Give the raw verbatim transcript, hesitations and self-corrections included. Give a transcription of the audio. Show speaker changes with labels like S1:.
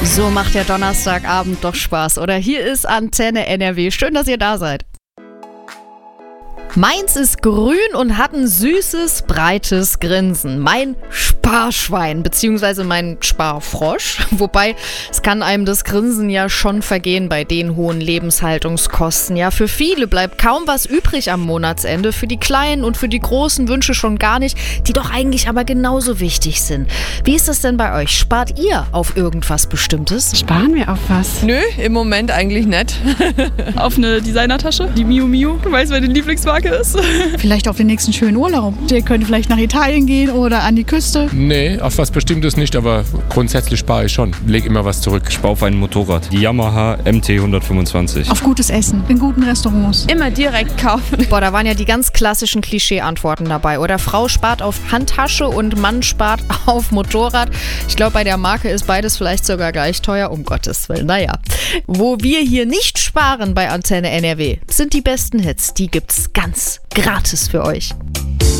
S1: So macht der Donnerstagabend doch Spaß, oder? Hier ist Antenne N R W. Schön, dass ihr da seid. Meins ist grün und hat ein süßes, breites Grinsen. Mein Sparschwein, beziehungsweise mein Sparfrosch. Wobei, es kann einem das Grinsen ja schon vergehen bei den hohen Lebenshaltungskosten. Ja, für viele bleibt kaum was übrig am Monatsende. Für die kleinen und für die großen Wünsche schon gar nicht, die doch eigentlich aber genauso wichtig sind. Wie ist das denn bei euch? Spart ihr auf irgendwas Bestimmtes?
S2: Sparen wir auf was?
S3: Nö, im Moment eigentlich nicht.
S4: Auf eine Designertasche, die Miu Miu, weil es meine Lieblingsmarke ist.
S2: Vielleicht auf den nächsten schönen Urlaub. Der könnte vielleicht nach Italien gehen oder an die Küste.
S5: Nee, auf was Bestimmtes nicht, aber grundsätzlich spare ich schon. Leg immer was zurück.
S6: Ich spare auf ein Motorrad. Die Yamaha M T hundertfünfundzwanzig.
S2: Auf gutes Essen, in guten Restaurants.
S3: Immer direkt kaufen.
S1: Boah, da waren ja die ganz klassischen Klischee-Antworten dabei. Oder Frau spart auf Handtasche und Mann spart auf Motorrad. Ich glaube, bei der Marke ist beides vielleicht sogar gleich teuer, um Gottes Willen. Naja, wo wir hier nicht sparen bei Antenne N R W, sind die besten Hits. Die gibt's ganz gratis für euch.